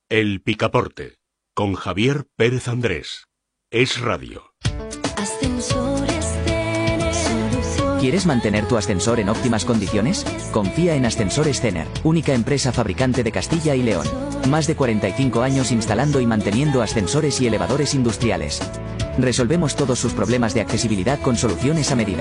El Picaporte, con Javier Pérez Andrés. Es Radio. ¿Quieres mantener tu ascensor en óptimas condiciones? Confía en Ascensores Cener, única empresa fabricante de Castilla y León. Más de 45 años instalando y manteniendo ascensores y elevadores industriales. Resolvemos todos sus problemas de accesibilidad con soluciones a medida.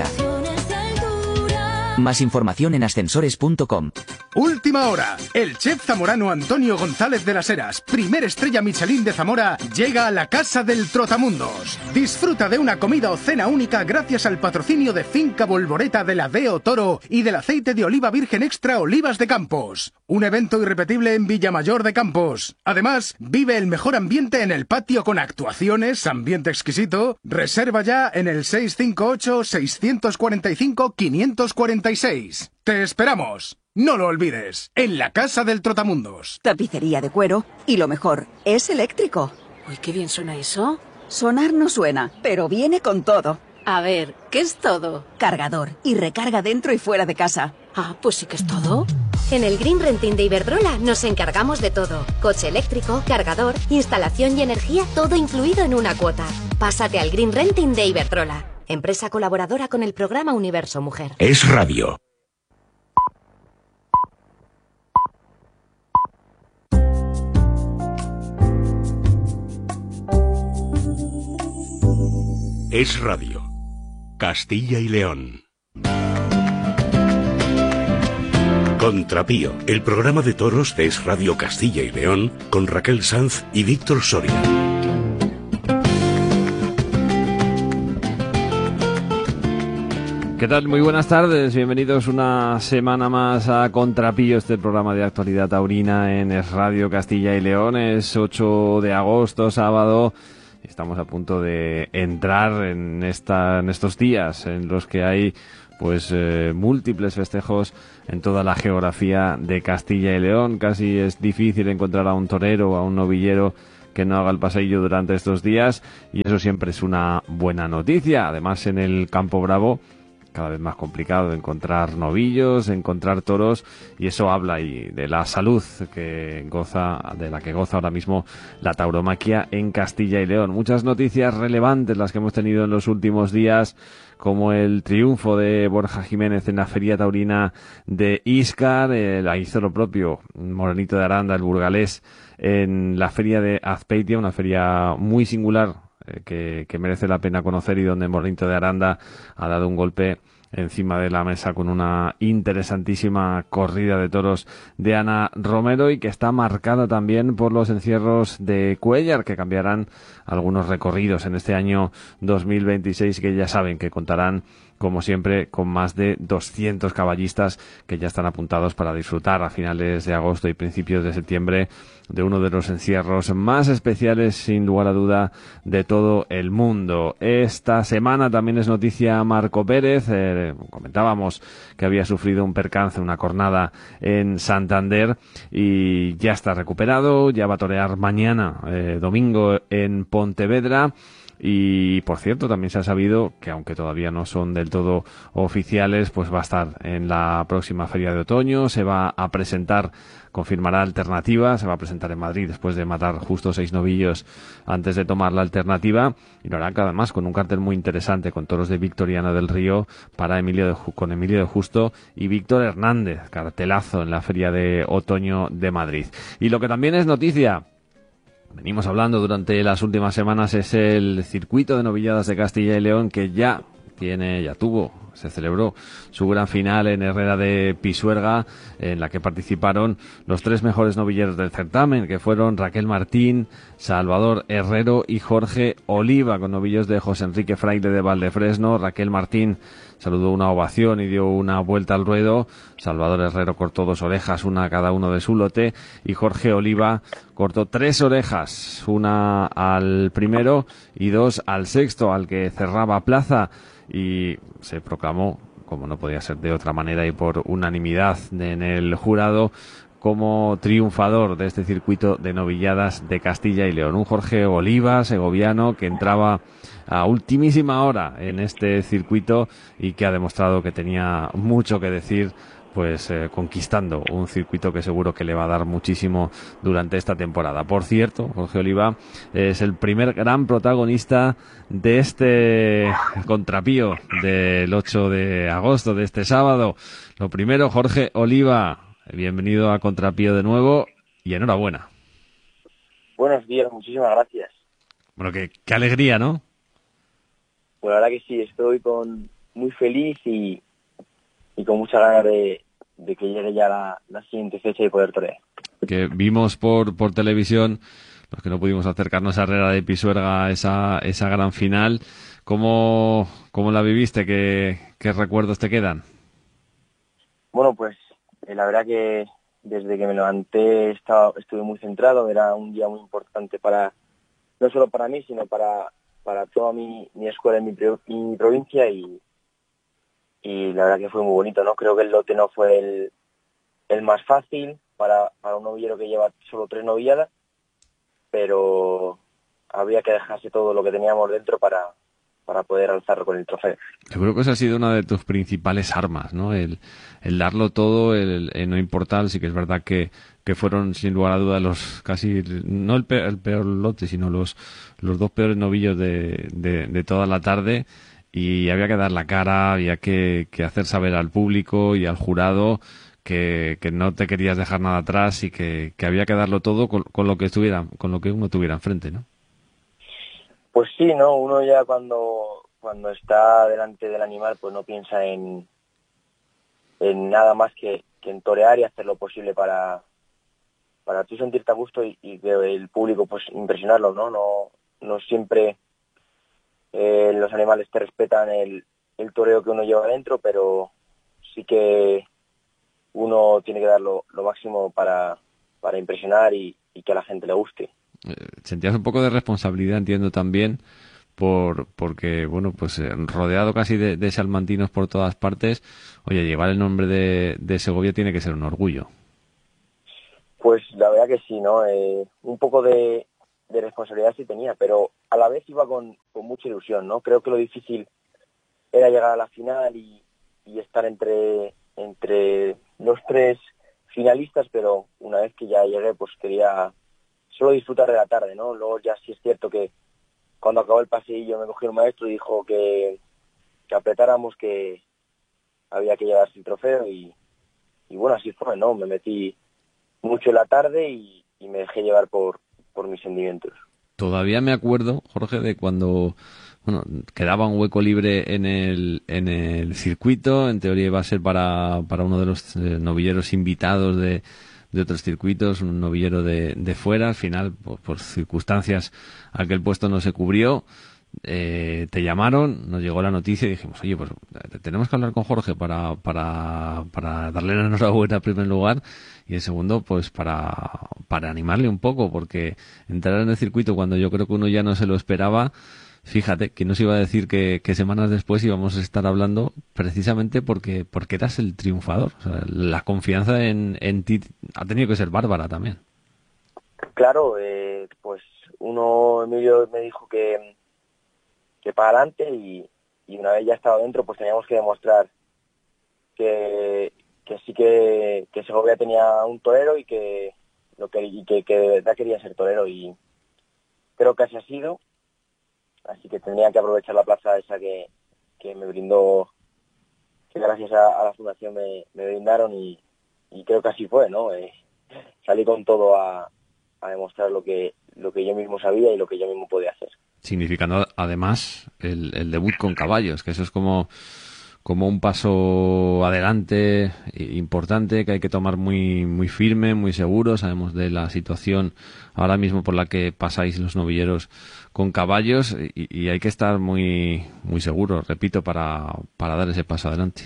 Más información en ascensores.com. Última hora. El chef zamorano Antonio González de las Heras, primer estrella Michelin de Zamora, llega a la Casa del Trotamundos. Disfruta de una comida o cena única gracias al patrocinio de Finca Volvoreta de la Deo Toro y del aceite de oliva virgen extra Olivas de Campos. Un evento irrepetible en Villamayor de Campos. Además, vive el mejor ambiente en el patio con actuaciones, ambiente exquisito. Reserva ya en el 658-645-546. ¡Te esperamos! No lo olvides, en la Casa del Trotamundos. Tapicería de cuero y lo mejor, es eléctrico. Uy, qué bien suena eso. Sonar no suena, pero viene con todo. A ver, ¿qué es todo? Cargador y recarga dentro y fuera de casa. Ah, pues sí que es todo. En el Green Renting de Iberdrola nos encargamos de todo. Coche eléctrico, cargador, instalación y energía, todo incluido en una cuota. Pásate al Green Renting de Iberdrola, empresa colaboradora con el programa Universo Mujer. Es Radio. Es Radio. Castilla y León. Contrapío, el programa de toros de Es Radio Castilla y León, con Raquel Sanz y Víctor Soria. ¿Qué tal? Muy buenas tardes, bienvenidos una semana más a Contrapío, este programa de actualidad taurina en Es Radio Castilla y León. Es 8 de agosto, sábado. Estamos a punto de entrar en estos días en los que hay múltiples festejos en toda la geografía de Castilla y León. Casi es difícil encontrar a un torero o a un novillero que no haga el paseillo durante estos días, y eso siempre es una buena noticia. Además, en el Campo Bravo, cada vez más complicado encontrar novillos, encontrar toros, y eso habla de la salud de la que goza ahora mismo la tauromaquia en Castilla y León. Muchas noticias relevantes las que hemos tenido en los últimos días, como el triunfo de Borja Jiménez en la Feria Taurina de Íscar, hizo lo propio Morenito de Aranda, el burgalés, en la Feria de Azpeitia, una feria muy singular, que merece la pena conocer, y donde Morenito de Aranda ha dado un golpe encima de la mesa con una interesantísima corrida de toros de Ana Romero, y que está marcada también por los encierros de Cuéllar, que cambiarán algunos recorridos en este año 2026, que ya saben que contarán, como siempre, con más de 200 caballistas que ya están apuntados para disfrutar a finales de agosto y principios de septiembre de uno de los encierros más especiales, sin lugar a duda, de todo el mundo. Esta semana también es noticia Marco Pérez. Comentábamos que había sufrido un percance, una cornada en Santander, y ya está recuperado, ya va a torear mañana, domingo, en Pontevedra. Y, por cierto, también se ha sabido que, aunque todavía no son del todo oficiales, pues va a estar en la próxima Feria de Otoño, se va a presentar, confirmará alternativa, se va a presentar en Madrid después de matar justo 6 novillos antes de tomar la alternativa, y lo hará además con un cartel muy interesante, con toros de Victoriano del Río para con Emilio de Justo y Víctor Hernández, cartelazo en la Feria de Otoño de Madrid. Y lo que también es noticia, venimos hablando durante las últimas semanas, es el circuito de novilladas de Castilla y León, que se celebró su gran final en Herrera de Pisuerga, en la que participaron los 3 mejores novilleros del certamen, que fueron Raquel Martín, Salvador Herrero y Jorge Oliva, con novillos de José Enrique Fraile de Valdefresno. Raquel Martín saludó una ovación y dio una vuelta al ruedo. Salvador Herrero cortó 2 orejas, una a cada uno de su lote, y Jorge Oliva cortó 3 orejas, una al primero y 2 al sexto, al que cerraba plaza, y se proclamó, como no podía ser de otra manera y por unanimidad en el jurado, como triunfador de este circuito de novilladas de Castilla y León. Un Jorge Oliva, segoviano, que entraba a ultimísima hora en este circuito y que ha demostrado que tenía mucho que decir, pues conquistando un circuito que seguro que le va a dar muchísimo durante esta temporada. Por cierto, Jorge Oliva es el primer gran protagonista de este contrapío del 8 de agosto, de este sábado. Lo primero, Jorge Oliva, bienvenido a Contrapío de nuevo y enhorabuena. Buenos días, muchísimas gracias. Bueno, qué alegría, ¿no? Pues la verdad que sí, estoy muy feliz y con muchas ganas de que llegue ya la siguiente fecha y poder torear. Que vimos por televisión, los que no pudimos acercarnos a Herrera de Pisuerga, esa gran final. ¿Cómo la viviste? ¿Qué recuerdos te quedan? Bueno, pues la verdad que desde que me levanté estuve muy centrado. Era un día muy importante no solo para mí, sino para toda mi escuela en mi provincia y la verdad que fue muy bonito, ¿no? Creo que el lote no fue el más fácil para un novillero que lleva solo 3 novilladas, pero había que dejarse todo lo que teníamos dentro para poder alzarlo con el trofeo. Yo creo que esa ha sido una de tus principales armas, ¿no? El darlo todo, el no importar. Sí que es verdad que fueron sin lugar a dudas los casi, no el peor lote, sino los 2 peores novillos de toda la tarde. Y había que dar la cara, había que hacer saber al público y al jurado que no te querías dejar nada atrás y que había que darlo todo con lo que uno tuviera enfrente, ¿no? Pues sí, ¿no? Uno ya cuando está delante del animal, pues no piensa en nada más que en torear y hacer lo posible para tú sentirte a gusto y que el público pues impresionarlo, ¿no? No siempre los animales te respetan el toreo que uno lleva adentro, pero sí que uno tiene que dar lo máximo para impresionar y que a la gente le guste. Sentías un poco de responsabilidad, entiendo también, porque bueno, pues rodeado casi de salmantinos por todas partes, oye, llevar el nombre de Segovia tiene que ser un orgullo. Pues la verdad que sí, ¿no? Un poco de responsabilidad sí tenía, pero a la vez iba con mucha ilusión, ¿no? Creo que lo difícil era llegar a la final y estar entre los 3 finalistas, pero una vez que ya llegué, pues quería solo disfrutar de la tarde, ¿no? Luego ya sí es cierto que cuando acabó el paseillo me cogió un maestro y dijo que apretáramos, que había que llevarse el trofeo y bueno, así fue, ¿no? Me metí mucho en la tarde y me dejé llevar por mis sentimientos. Todavía me acuerdo, Jorge, de cuando quedaba un hueco libre en el circuito. En teoría iba a ser para uno de los novilleros invitados de otros circuitos, un novillero de fuera. Al final, por circunstancias, aquel puesto no se cubrió. Te llamaron, nos llegó la noticia y dijimos, oye, pues tenemos que hablar con Jorge para darle la enhorabuena en primer lugar y en segundo, pues para animarle un poco, porque entrar en el circuito cuando yo creo que uno ya no se lo esperaba. Fíjate, que nos iba a decir que semanas después íbamos a estar hablando precisamente porque eras el triunfador. O sea, la confianza en ti ha tenido que ser bárbara también. Claro, pues Emilio me dijo que para adelante y una vez ya estaba dentro, pues teníamos que demostrar que sí que Segovia tenía un torero y que de verdad quería ser torero, y creo que así ha sido. Así que tendría que aprovechar la plaza esa que me brindó, que gracias a la fundación me brindaron, y creo que así fue, ¿no? Salí con todo a demostrar lo que yo mismo sabía y lo que yo mismo podía hacer. Significando además el debut con caballos, que eso es como un paso adelante importante que hay que tomar muy muy firme, muy seguro. Sabemos de la situación ahora mismo por la que pasáis los novilleros con caballos y hay que estar muy muy seguro, repito, para dar ese paso adelante.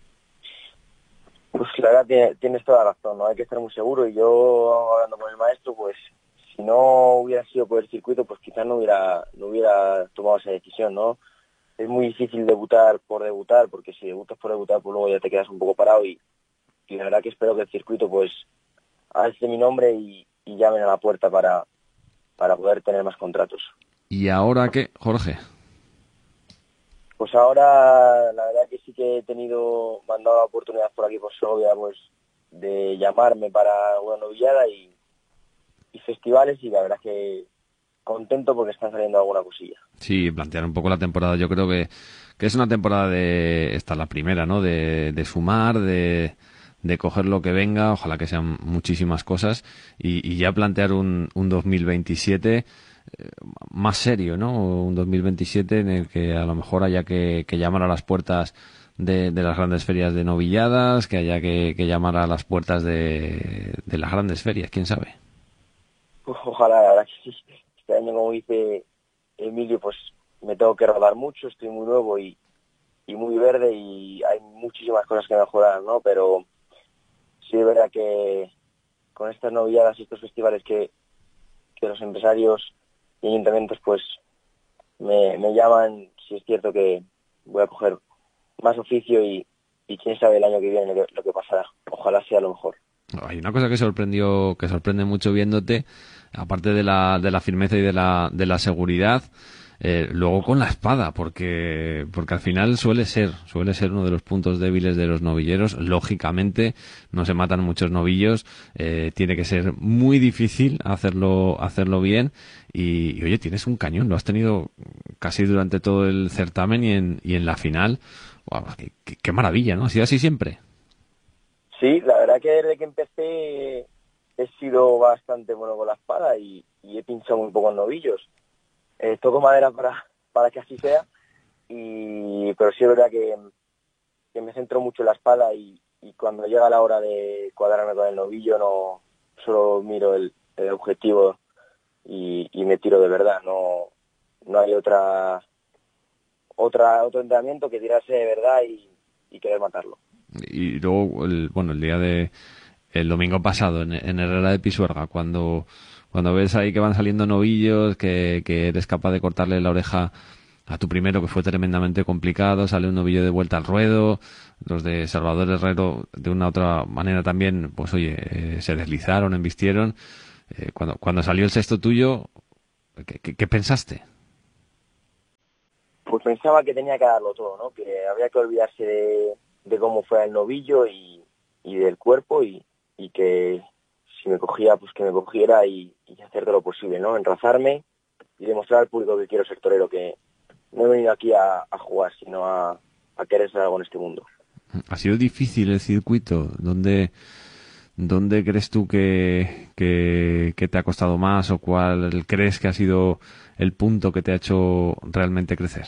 Pues la verdad tienes toda la razón, ¿no? Hay que estar muy seguro, y yo hablando con el maestro, pues si no hubiera sido por el circuito, pues quizás no hubiera tomado esa decisión, ¿no? Es muy difícil debutar por debutar, porque si debutas por debutar, pues luego ya te quedas un poco parado, y la verdad que espero que el circuito pues alce mi nombre y llamen a la puerta para poder tener más contratos. ¿Y ahora qué, Jorge? Pues ahora la verdad que sí que me han dado la oportunidad por aquí por Segovia, pues de llamarme para una novillada y festivales, y la verdad que contento porque están saliendo alguna cosilla. Sí, plantear un poco la temporada. Yo creo que es una temporada esta es la primera, ¿no? De sumar, de coger lo que venga, ojalá que sean muchísimas cosas, y ya plantear un 2027 más serio, ¿no? Un 2027 en el que a lo mejor haya que llamar a las puertas de las grandes ferias de novilladas, que haya que llamar a las puertas de las grandes ferias, quién sabe. Ojalá, la verdad que sí. Este año, como dice Emilio, pues me tengo que rodar mucho, estoy muy nuevo y muy verde, y hay muchísimas cosas que mejorar, ¿no? Pero sí es verdad que con estas novilladas y estos festivales que los empresarios y ayuntamientos pues me llaman, sí es cierto que voy a coger más oficio y quién sabe el año que viene lo que pasará. Ojalá sea lo mejor. Hay una cosa que sorprende mucho viéndote, aparte de la firmeza y de la seguridad, luego con la espada, porque al final suele ser uno de los puntos débiles de los novilleros. Lógicamente no se matan muchos novillos, tiene que ser muy difícil hacerlo bien, y oye, tienes un cañón, lo has tenido casi durante todo el certamen y en la final. Wow, qué maravilla, ¿no? ¿Ha sido así siempre? Sí, la verdad que desde que empecé he sido bastante bueno con la espada y he pinchado muy pocos novillos. Toco madera para que así sea, pero sí es verdad que me centro mucho en la espada, y cuando llega la hora de cuadrarme con el novillo no solo miro el objetivo y me tiro de verdad. No hay otro entrenamiento que tirarse de verdad y querer matarlo. Y luego, el día el domingo pasado en Herrera de Pisuerga, cuando ves ahí que van saliendo novillos, que eres capaz de cortarle la oreja a tu primero, que fue tremendamente complicado, sale un novillo de vuelta al ruedo, los de Salvador Herrero de una u otra manera también, pues oye, se deslizaron, embistieron. Cuando salió el sexto tuyo, ¿qué pensaste? Pues pensaba que tenía que darlo todo, ¿no? Que había que olvidarse de cómo fue el novillo y del cuerpo, y que si me cogía, pues que me cogiera y hacer todo lo posible, ¿no? Enrazarme y demostrar al público que quiero ser torero, que no he venido aquí a jugar, sino a querer ser algo en este mundo. ¿Ha sido difícil el circuito? ¿Dónde crees tú que te ha costado más, o cuál crees que ha sido el punto que te ha hecho realmente crecer?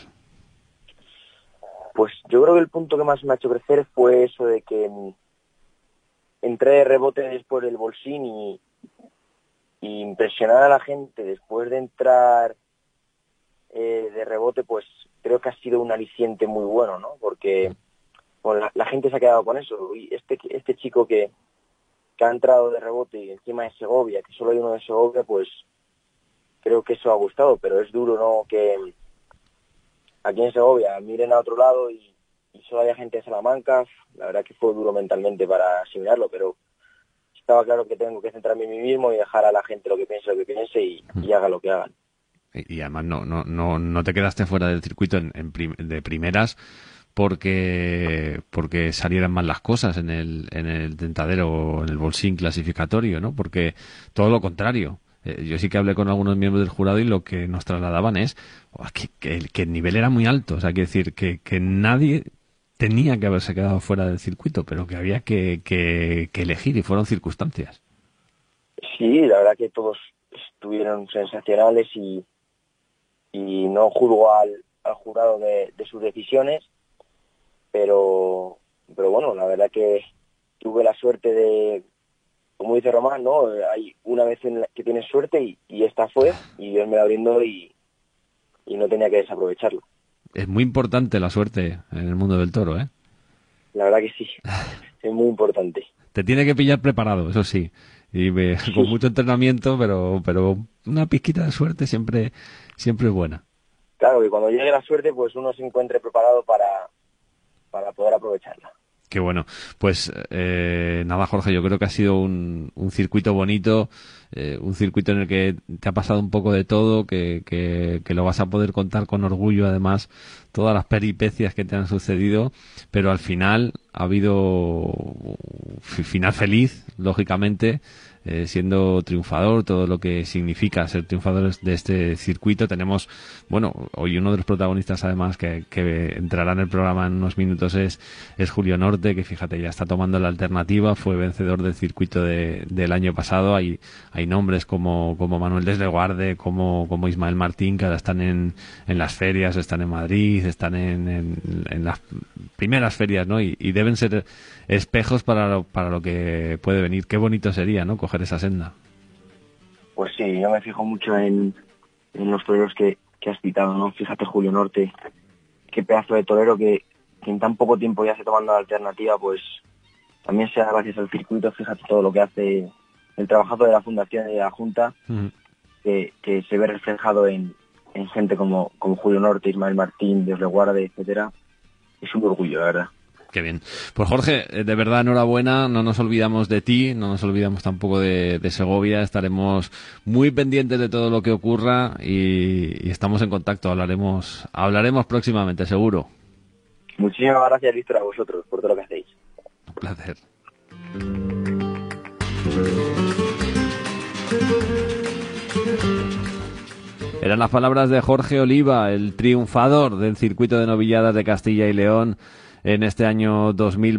Pues yo creo que el punto que más me ha hecho crecer fue eso de que entré de rebote después del bolsín y impresionar a la gente después de entrar de rebote, pues creo que ha sido un aliciente muy bueno, ¿no? Porque bueno, la gente se ha quedado con eso. Y este chico que ha entrado de rebote y encima de Segovia, que solo hay uno de Segovia, pues creo que eso ha gustado, pero es duro, ¿no? Que aquí en Segovia miren a otro lado y solo haya gente de Salamanca. La verdad que fue duro mentalmente para asimilarlo, pero estaba claro que tengo que centrarme en mí mismo y dejar a la gente lo que piense y haga lo que hagan. Y además no te quedaste fuera del circuito de primeras porque salieran mal las cosas en el tentadero o en el bolsín clasificatorio, ¿no? Porque todo lo contrario. Yo sí que hablé con algunos miembros del jurado y lo que nos trasladaban es que el nivel era muy alto. O sea, quiere decir que nadie tenía que haberse quedado fuera del circuito, pero que había que elegir, y fueron circunstancias. Sí, la verdad que todos estuvieron sensacionales y no juzgo al jurado de sus decisiones, pero bueno, la verdad que tuve la suerte de, como dice Román, ¿no? Hay una vez en la que tienes suerte y esta fue, y Dios me la brindó y no tenía que desaprovecharlo. Es muy importante la suerte en el mundo del toro, ¿eh? La verdad que sí, es muy importante. Te tiene que pillar preparado, eso sí, y con mucho entrenamiento, pero una pizquita de suerte siempre es buena. Claro, que cuando llegue la suerte, pues uno se encuentre preparado para poder aprovecharla. Qué bueno. Pues nada, Jorge, yo creo que ha sido un circuito bonito, un circuito en el que te ha pasado un poco de todo, que lo vas a poder contar con orgullo, además, todas las peripecias que te han sucedido, pero al final ha habido final feliz, lógicamente, siendo triunfador, todo lo que significa ser triunfadores de este circuito. Tenemos, bueno, hoy uno de los protagonistas además que entrará en el programa en unos minutos es Julio Norte, que fíjate, ya está tomando la alternativa, fue vencedor del circuito del año pasado. Hay nombres como Manuel Desleguarde, como Ismael Martín, que ahora están en las ferias, están en Madrid, están en las primeras ferias, ¿no? Y deben ser espejos para lo que puede venir. Qué bonito sería, ¿no?, coger esa senda. Pues sí, yo me fijo mucho en los toreros que has citado, ¿no? Fíjate, Julio Norte, qué pedazo de torero que en tan poco tiempo ya se tomando la alternativa, pues también sea gracias al circuito. Fíjate todo lo que hace el trabajazo de la Fundación y de la Junta, que se ve reflejado en gente como Julio Norte, Ismael Martín, Dios le guarde, etcétera. Es un orgullo, la verdad. Qué bien. Pues Jorge, de verdad enhorabuena, no nos olvidamos de ti, no nos olvidamos tampoco de Segovia, estaremos muy pendientes de todo lo que ocurra y estamos en contacto, hablaremos próximamente, seguro. Muchísimas gracias, Víctor, a vosotros por todo lo que hacéis. Un placer. Eran las palabras de Jorge Oliva, el triunfador del circuito de novilladas de Castilla y León en este año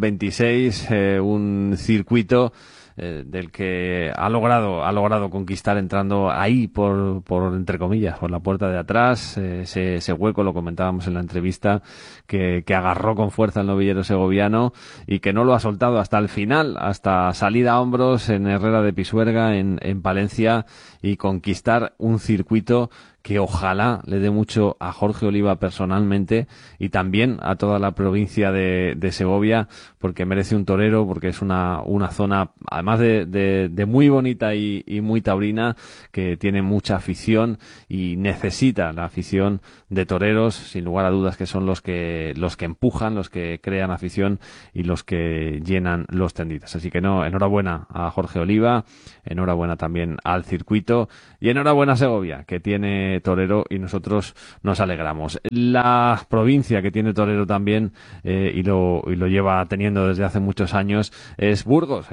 2026, un circuito del que ha logrado conquistar entrando ahí por entre comillas, por la puerta de atrás, ese hueco, lo comentábamos en la entrevista, que agarró con fuerza el novillero segoviano y que no lo ha soltado hasta el final, hasta salida a hombros en Herrera de Pisuerga, en Palencia, y conquistar un circuito que ojalá le dé mucho a Jorge Oliva personalmente y también a toda la provincia de Segovia, porque merece un torero, porque es una zona, además de muy bonita y muy taurina, que tiene mucha afición y necesita la afición de toreros, sin lugar a dudas, que son los que empujan, los que crean afición y los que llenan los tendidos. Así que enhorabuena a Jorge Oliva, enhorabuena también al circuito y enhorabuena a Segovia, que tiene torero, y nosotros nos alegramos. La provincia que tiene torero también y lo lleva teniendo desde hace muchos años es Burgos.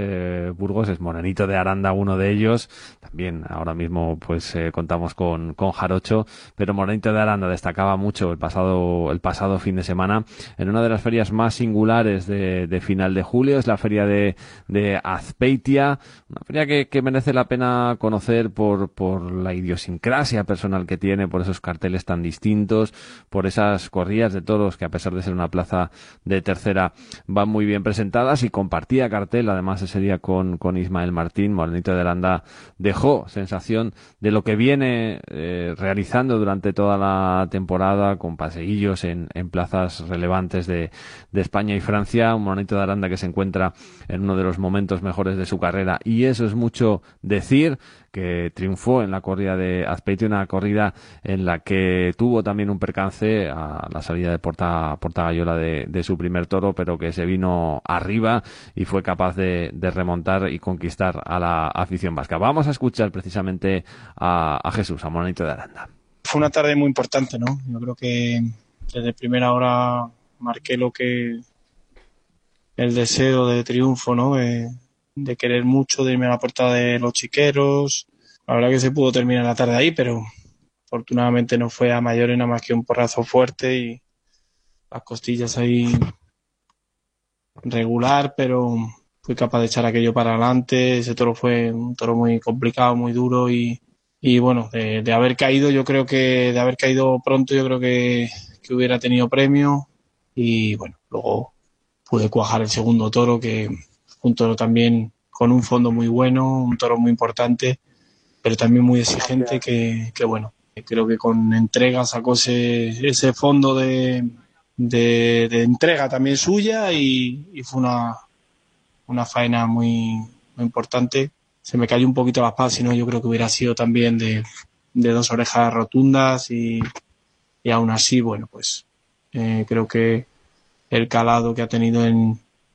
Burgos es Morenito de Aranda, uno de ellos. También ahora mismo pues contamos con Jarocho, pero Morenito de Aranda destacaba mucho el pasado fin de semana en una de las ferias más singulares de final de julio. Es la feria de Azpeitia, una feria que merece la pena conocer por la idiosincrasia personal que tiene, por esos carteles tan distintos, por esas corridas de toros que, a pesar de ser una plaza de tercera, van muy bien presentadas. Y compartía cartel además ese día con Ismael Martín. Morenito de Aranda dejó sensación de lo que viene realizando durante toda la temporada, con paseillos en plazas relevantes de España y Francia. Un Morenito de Aranda que se encuentra en uno de los momentos mejores de su carrera, y eso es mucho decir, que triunfó en la corrida de Azpeitia, una corrida en la que tuvo también un percance a la salida de Portagayola de su primer toro, pero que se vino arriba y fue capaz de remontar y conquistar a la afición vasca. Vamos a escuchar precisamente a Jesús, a Morenito de Aranda. Fue una tarde muy importante, ¿no? Yo creo que desde primera hora marqué el deseo de triunfo, ¿no? De querer mucho, de irme a la puerta de los chiqueros. La verdad que se pudo terminar la tarde ahí, pero afortunadamente no fue a mayores, nada más que un porrazo fuerte y las costillas ahí regular, pero fui capaz de echar aquello para adelante. Ese toro fue un toro muy complicado, muy duro y bueno, de haber caído, yo creo que, de haber caído pronto, yo creo que hubiera tenido premio. Y bueno, luego pude cuajar el segundo toro, que un toro también con un fondo muy bueno, un toro muy importante, pero también muy exigente, que bueno, creo que con entrega sacó ese fondo de entrega también suya, y fue una faena muy, muy importante. Se me cayó un poquito la espada, si no yo creo que hubiera sido también de dos orejas rotundas, y aún así, bueno, pues creo que el calado que ha tenido en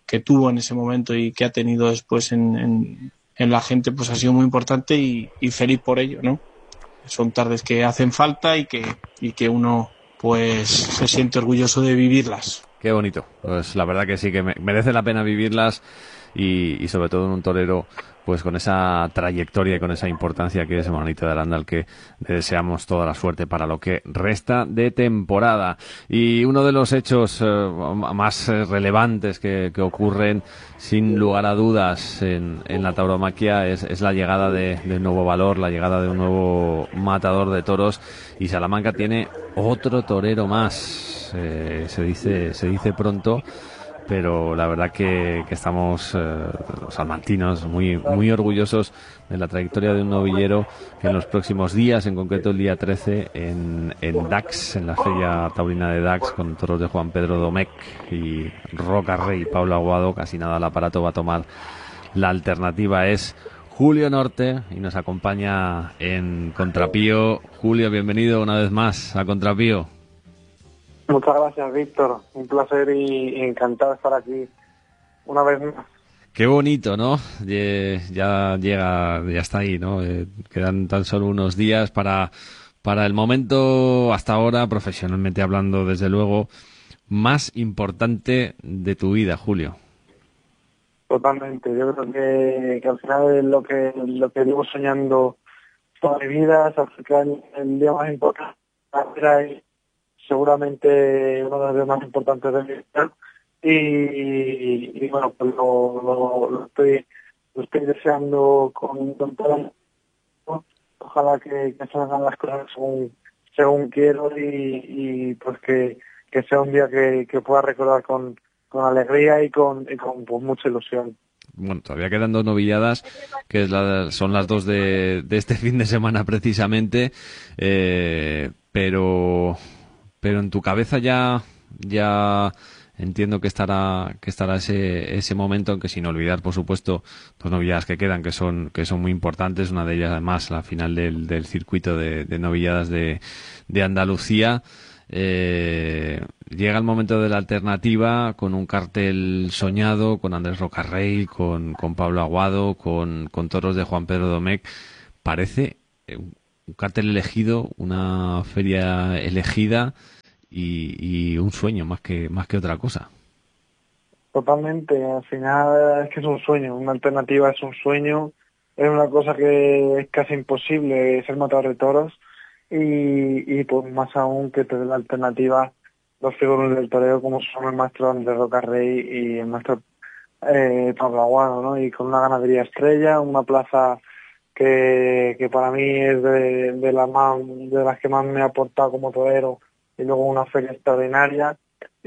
tuvo en ese momento y que ha tenido después en la gente, pues ha sido muy importante y feliz por ello, ¿no? Son tardes que hacen falta y que uno pues se siente orgulloso de vivirlas. Qué bonito. Pues la verdad que sí, que merece la pena vivirlas y sobre todo en un torero pues con esa trayectoria y con esa importancia que es Manolito de Aranda, al que le deseamos toda la suerte para lo que resta de temporada. Y uno de los hechos más relevantes que ocurren sin lugar a dudas en la tauromaquia es la llegada de un nuevo valor, la llegada de un nuevo matador de toros, y Salamanca tiene otro torero más. Se dice pronto, pero la verdad que estamos los salmantinos muy orgullosos de la trayectoria de un novillero que en los próximos días, en concreto el día 13 en Dax, en la feria taurina de Dax, con toros de Juan Pedro Domecq y Roca Rey y Pablo Aguado, casi nada al aparato va a tomar la alternativa. Es Julio Norte y nos acompaña en Contrapío. Julio, bienvenido una vez más a Contrapío. Muchas gracias, Víctor. Un placer y encantado de estar aquí una vez más. Qué bonito, ¿no? Ya llega, ya está ahí, ¿no? Quedan tan solo unos días para el momento, hasta ahora, profesionalmente hablando, desde luego, más importante de tu vida, Julio. Totalmente. Yo creo que al final es lo que llevo soñando toda mi vida, es el día más importante y seguramente uno de los días más importantes de mi vida. Y bueno, pues lo estoy deseando con todo. Ojalá que salgan las cosas según quiero y pues que sea un día que pueda recordar con alegría y con pues, mucha ilusión. Bueno, todavía quedan 2 novilladas, que son las 2 de este fin de semana precisamente, pero en tu cabeza ya entiendo que estará ese momento en que, sin olvidar, por supuesto, 2 novilladas que quedan, que son muy importantes, una de ellas además la final del circuito de novilladas de Andalucía. Llega el momento de la alternativa, con un cartel soñado, con Andrés Rocarrey, con Pablo Aguado, con toros de Juan Pedro Domecq. Parece un cartel elegido, una feria elegida y un sueño más que otra cosa. Totalmente, al final es que es un sueño, una alternativa es un sueño, es una cosa que es casi imposible ser matador de toros y pues más aún que te dé la alternativa los figuras del toreo como son el maestro Andrés Rocarrey y el maestro Pablo Aguado, ¿no? Y con una ganadería estrella, una plaza que para mí es de las que más me ha aportado como torero, y luego una feria extraordinaria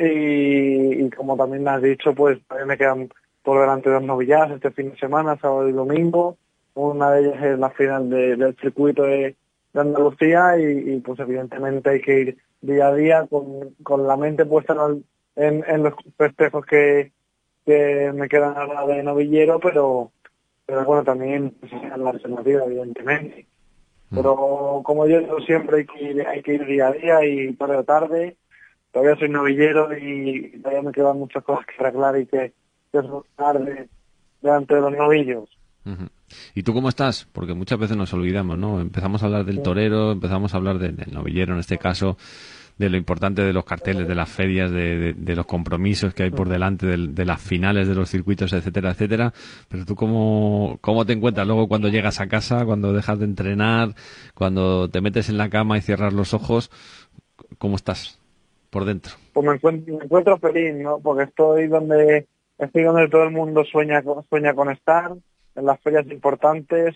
y como también me has dicho, pues también me quedan por delante 2 novilladas este fin de semana, sábado y domingo. Una de ellas es la final del circuito de Andalucía y pues evidentemente hay que ir día a día con la mente puesta en los festejos que me quedan ahora de novillero, pero bueno, también pues, la alternativa evidentemente. Pero como yo digo siempre, hay que ir día a día y tarde a tarde. Todavía soy novillero y todavía me quedan muchas cosas que arreglar y que solucionar delante de los novillos. Uh-huh. ¿Y tú cómo estás? Porque muchas veces nos olvidamos, ¿no? Empezamos a hablar del torero, empezamos a hablar del novillero en este caso, de lo importante de los carteles, de las ferias, de los compromisos que hay por delante, de las finales de los circuitos, etcétera, etcétera. Pero tú, ¿cómo te encuentras luego cuando llegas a casa, cuando dejas de entrenar, cuando te metes en la cama y cierras los ojos? ¿Cómo estás por dentro? Pues me encuentro feliz, ¿no? Porque estoy donde todo el mundo sueña con estar, en las ferias importantes.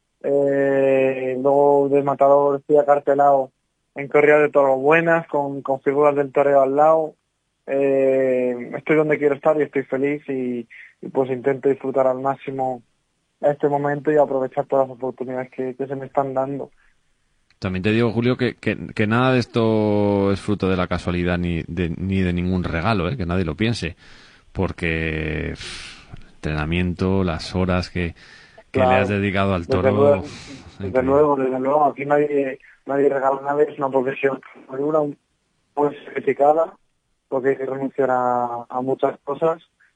Luego de matador estoy acartelado en corridas de toros buenas, con figuras del toreo al lado. Estoy donde quiero estar y estoy feliz y pues intento disfrutar al máximo este momento y aprovechar todas las oportunidades que se me están dando. También te digo, Julio, que nada de esto es fruto de la casualidad ni de ningún regalo, que nadie lo piense, porque el entrenamiento, las horas que le has dedicado al toro... Desde luego, aquí nadie regala nada, es una profesión muy dura, muy sacrificada, porque hay que renunciar a muchas cosas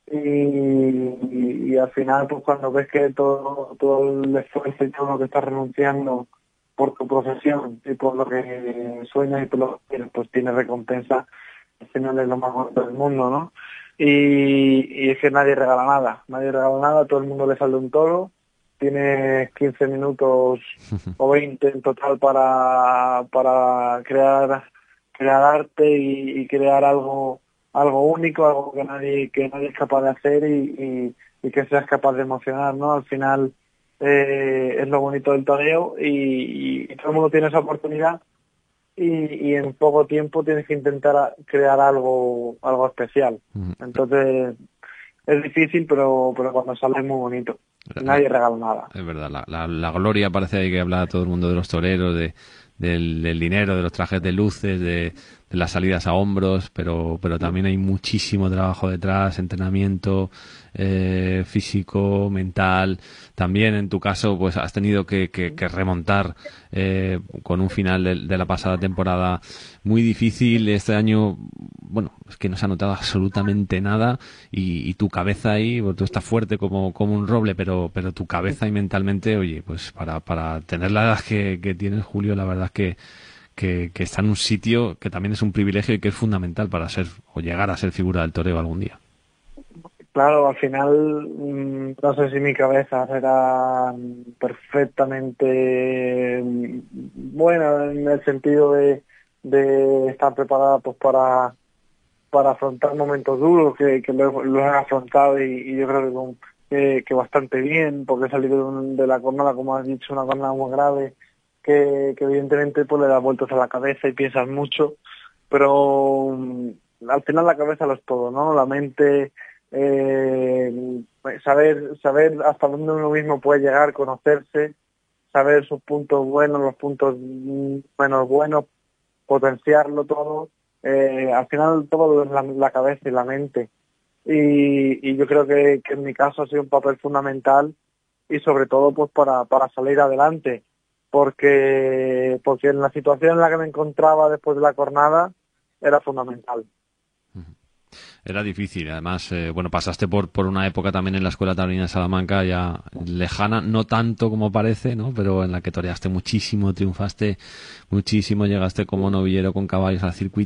y al final pues cuando ves que todo el esfuerzo y todo lo que estás renunciando por tu profesión y por lo que sueñas y por lo que quieres, pues tienes recompensa, al final es lo más bonito del mundo, ¿no? Y es que nadie regala nada, todo el mundo le sale un toro, tienes 15 minutos o 20 en total para crear arte y crear algo único, algo que nadie es capaz de hacer y que seas capaz de emocionar, ¿no? Al final es lo bonito del toreo y todo el mundo tiene esa oportunidad y en poco tiempo tienes que intentar crear algo especial. Entonces es difícil, pero cuando sale es muy bonito. Nadie regala nada. Es verdad, la gloria parece que habla todo el mundo de los toreros, del dinero, de los trajes de luces, de las salidas a hombros, pero también hay muchísimo trabajo detrás, entrenamiento físico, mental. También en tu caso pues has tenido que remontar con un final de la pasada temporada muy difícil. Este año, bueno, es que no se ha notado absolutamente nada y tu cabeza ahí, tú estás fuerte como un roble, pero tu cabeza y mentalmente, oye, pues para tener la edad que tienes, Julio, la verdad es que está en un sitio que también es un privilegio y que es fundamental para ser o llegar a ser figura del toreo algún día. Claro, al final no sé si mi cabeza será perfectamente buena en el sentido de estar preparada pues para afrontar momentos duros que lo he afrontado y yo creo que bastante bien, porque he salido de la jornada, como has dicho, una jornada muy grave que evidentemente pues le da vueltas a la cabeza y piensas mucho, pero al final la cabeza lo es todo, ¿no? La mente, saber hasta dónde uno mismo puede llegar, conocerse, saber sus puntos buenos, los puntos menos buenos, potenciarlo todo, al final todo es la cabeza y la mente. Y yo creo que en mi caso ha sido un papel fundamental y sobre todo pues para salir adelante, porque en la situación en la que me encontraba después de la jornada era fundamental. Era difícil, además, bueno, pasaste por una época también en la Escuela Taurina de Salamanca ya lejana, no tanto como parece, ¿no? Pero en la que toreaste muchísimo, triunfaste muchísimo, llegaste como novillero con caballos al circuito.